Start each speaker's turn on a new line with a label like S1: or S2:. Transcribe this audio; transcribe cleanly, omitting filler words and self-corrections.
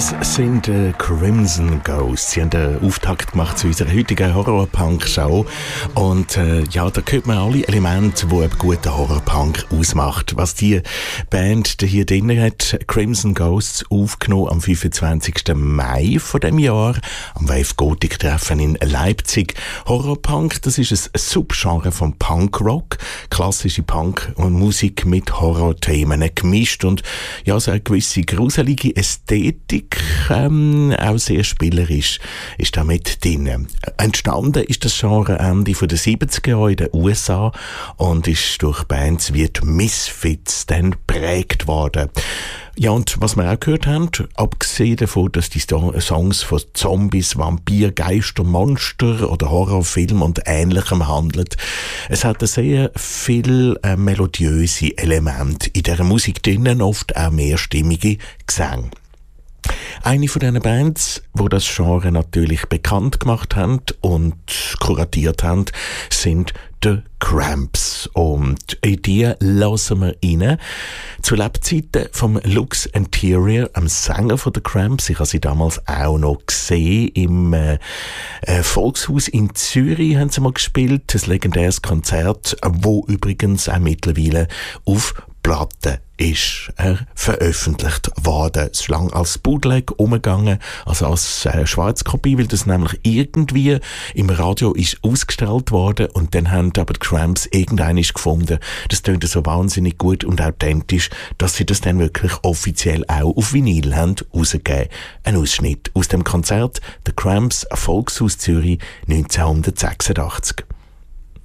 S1: Das sind Crimson Ghosts. Sie haben den Auftakt gemacht zu unserer heutigen Horror-Punk-Show. Und ja, da hört man alle Elemente, die einen guten Horror-Punk ausmacht. Was die Band hier drin hat, Crimson Ghosts, aufgenommen am 25. Mai von dem Jahr, am Wave Gothic Treffen in Leipzig. Horror-Punk, das ist ein Subgenre vom Punk-Rock. Klassische Punk und Musik mit Horror-Themen gemischt und ja, so eine gewisse gruselige Ästhetik, auch sehr spielerisch ist da mit drin. Entstanden ist das Genre Ende der 70er Jahre in den USA und ist durch Bands wie die Misfits dann geprägt worden. Ja, und was wir auch gehört haben, abgesehen davon, dass die Songs von Zombies, Vampir, Geister, Monster oder Horrorfilmen und Ähnlichem handeln, es hat sehr viel melodiöse Elemente in dieser Musik drinnen, oft auch mehrstimmige Gesänge. Eine von diesen Bands, die das Genre natürlich bekannt gemacht haben und kuratiert haben, sind The Cramps. Und in die hören wir rein. Zu Lebzeiten vom Lux Interior, am Sänger von The Cramps. Ich habe sie damals auch noch gesehen. Im Volkshaus in Zürich haben sie mal gespielt. Ein legendäres Konzert, wo übrigens auch mittlerweile auf Platte ist veröffentlicht worden. Es ist lang als Bootleg umgegangen, also als Schwarzkopie, weil das nämlich irgendwie im Radio ist ausgestellt worden und dann haben aber die Cramps irgendeines gefunden. Das tönt so wahnsinnig gut und authentisch, dass sie das dann wirklich offiziell auch auf Vinyl haben rausgegeben. Ein Ausschnitt aus dem Konzert The Cramps, Volkshaus Zürich 1986.